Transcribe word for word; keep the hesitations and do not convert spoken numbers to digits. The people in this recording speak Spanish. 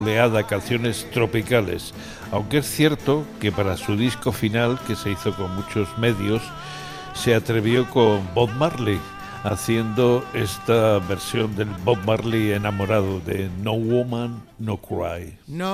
soleada, canciones tropicales, aunque es cierto que para su disco final, que se hizo con muchos medios, se atrevió con Bob Marley, haciendo esta versión del Bob Marley enamorado de No Woman, No Cry. No